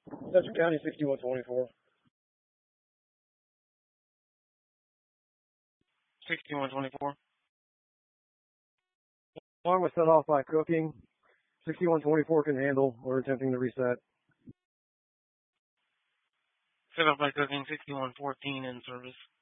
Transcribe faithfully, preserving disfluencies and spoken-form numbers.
Dutcher County, sixty-one twenty-four. sixty-one twenty-four. Alarm was set off by cooking. sixty-one twenty-four can handle. We're attempting to reset. Set up by cooking, sixty-one fourteen in service.